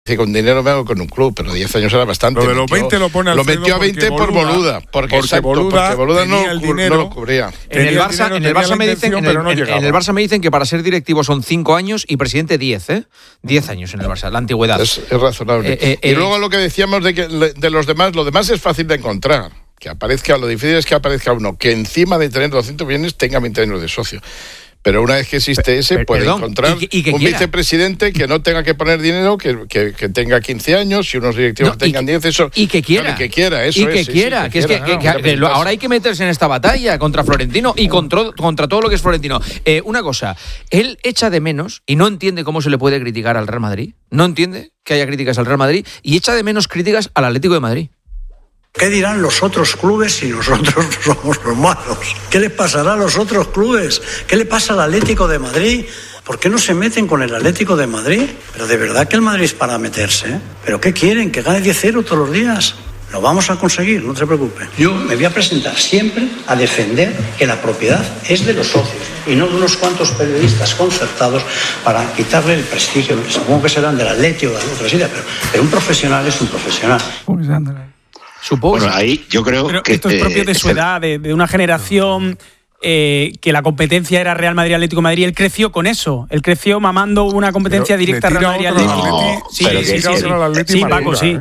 con dinero me hago con un club, pero 10 años era bastante. Lo de los 20 lo pone Alfredo. Lo metió a 20 por Boluda, porque Boluda no lo cubría. En el Barça me dicen que para ser directivo son 5 años y presidente 10, 10 años en el Barça, la antigüedad. Es razonable. Y luego lo que decíamos de los demás, lo demás es fácil de encontrar. Que aparezca, lo difícil es que aparezca uno que encima de tener 200 millones tenga 20 años de socio. Pero una vez que existe ese, puede encontrar un vicepresidente que no tenga que poner dinero, que tenga 15 años y unos directivos que tengan 10, eso. Y que quiera. Que quiera, eso y que quiera. Ahora hay que meterse en esta batalla contra Florentino y contra todo lo que es Florentino. Una cosa, él echa de menos y no entiende cómo se le puede criticar al Real Madrid. No entiende que haya críticas al Real Madrid y echa de menos críticas al Atlético de Madrid. ¿Qué dirán los otros clubes si nosotros somos los malos? ¿Qué les pasará a los otros clubes? ¿Qué le pasa al Atlético de Madrid? ¿Por qué no se meten con el Atlético de Madrid? Pero de verdad que el Madrid es para meterse, ¿eh? ¿Pero qué quieren? ¿Que gane 10-0 todos los días? Lo vamos a conseguir, no te preocupes. Yo me voy a presentar siempre a defender que la propiedad es de los socios y no de unos cuantos periodistas concertados para quitarle el prestigio. Supongo que serán del Atlético o de otra silla, pero un profesional es un profesional. Supongo. Bueno, ahí yo creo que esto es propio de su edad, de una generación que la competencia era Real Madrid-Atlético de Madrid. Él creció con eso. Él creció mamando una competencia directa Real Madrid-Atlético. Sí, Paco, sí.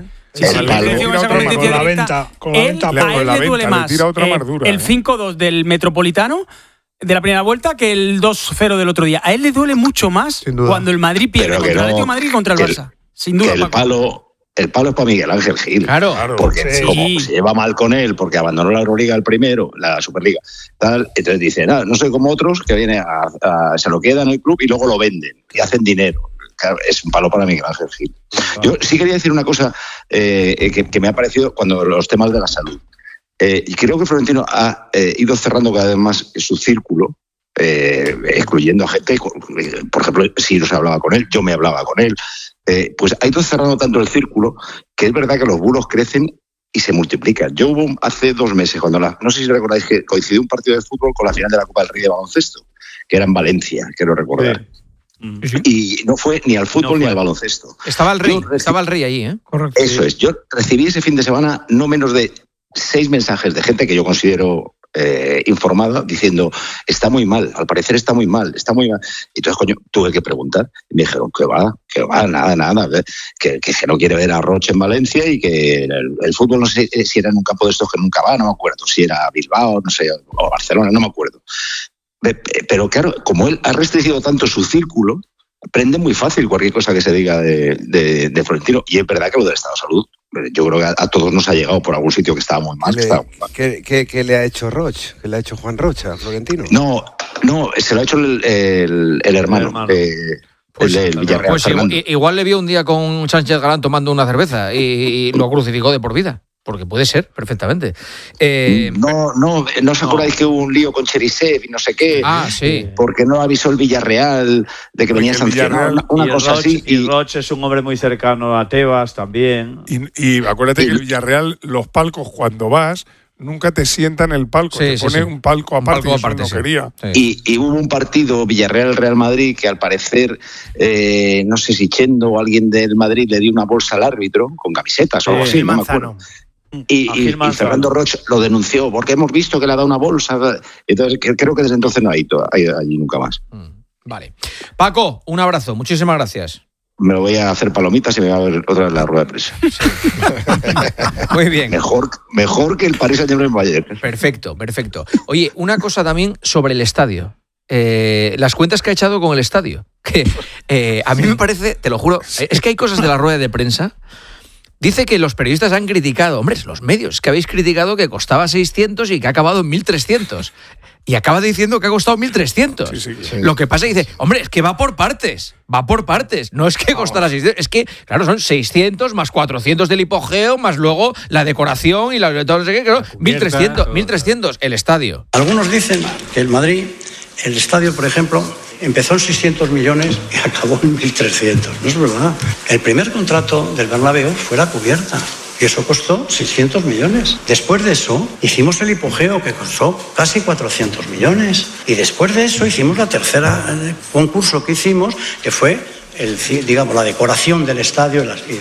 A él le duele más el 5-2 del Metropolitano de la primera vuelta que el 2-0 del otro día. A él le duele mucho más cuando el Madrid pierde contra el Atlético de Madrid y contra el Barça. Sin duda, el palo es para Miguel Ángel Gil. Claro. Porque como se lleva mal con él, porque abandonó la Euroliga el primero, la Superliga, tal, entonces dice, no soy como otros que vienen se lo quedan en el club y luego lo venden y hacen dinero. Claro, es un palo para Miguel Ángel Gil. Yo sí quería decir una cosa que me ha parecido cuando los temas de la salud. Y creo que Florentino ha ido cerrando cada vez más su círculo, excluyendo a gente, por ejemplo, si no se hablaba con él, yo me hablaba con él. Pues ha ido cerrando tanto el círculo que es verdad que los bulos crecen y se multiplican. Yo hubo hace 2 meses, no sé si recordáis que coincidió un partido de fútbol con la final de la Copa del Rey de baloncesto, que era en Valencia, quiero recordar. Y no fue ni al fútbol ni al baloncesto. Estaba el Rey ahí, ¿eh? Correcto. Eso es. Yo recibí ese fin de semana no menos de 6 mensajes de gente que yo considero informada, diciendo, está muy mal, al parecer está muy mal. Y entonces, tuve que preguntar. Y me dijeron, que va, nada, que no quiere ver a Roche en Valencia y que el fútbol, no sé si era en un campo de estos que nunca va, no me acuerdo, si era Bilbao, no sé, o Barcelona, no me acuerdo. Pero claro, como él ha restringido tanto su círculo, prende muy fácil cualquier cosa que se diga de Florentino. Y es verdad que lo del estado de salud, yo creo que a todos nos ha llegado por algún sitio que estaba muy mal. ¿Qué le ha hecho Roche? ¿Qué le ha hecho Juan Roche a Florentino? No, se lo ha hecho el hermano. Pues igual le vio un día con Sánchez Galán tomando una cerveza y lo crucificó de por vida. Porque puede ser, perfectamente. No os acordáis que hubo un lío con Cherisev y no sé qué. Sí. Porque no avisó el Villarreal de que venía sancionado. Una cosa así. Y Roche es un hombre muy cercano a Tebas también. Y acuérdate que el Villarreal, los palcos, cuando vas, nunca te sientan en el palco. Te pone un palco aparte. No quería. Y hubo un partido Villarreal-Real Madrid que al parecer, no sé si Chendo o alguien del Madrid le dio una bolsa al árbitro con camisetas o algo así, no me acuerdo. Y Fernando Roche lo denunció porque hemos visto que le ha dado una bolsa. Entonces creo que desde entonces no ha ido allí nunca más. Vale. Paco, un abrazo, muchísimas gracias. Me lo voy a hacer palomitas y me voy a ver otra vez la rueda de prensa. Sí. Muy bien. Mejor que el Paris Saint-Germain. Perfecto. Oye, una cosa también sobre el estadio. Las cuentas que ha echado con el estadio. Que a mí me parece, te lo juro, es que hay cosas de la rueda de prensa. Dice que los periodistas han criticado, los medios, que habéis criticado que costaba 600 y que ha acabado en 1.300. Y acaba diciendo que ha costado 1.300. Sí. Lo que pasa es que dice, es que va por partes. No es que costara 600, es que, claro, son 600 más 400 del hipogeo, más luego la decoración y todo no sé qué, claro, 1.300 el estadio. Algunos dicen que el Madrid, el estadio, por ejemplo, empezó en 600 millones y acabó en 1.300. No es verdad. El primer contrato del Bernabéu fue la cubierta. Y eso costó 600 millones. Después de eso, hicimos el hipogeo, que costó casi 400 millones. Y después de eso, hicimos la tercera concurso que hicimos, que fue digamos, la decoración del estadio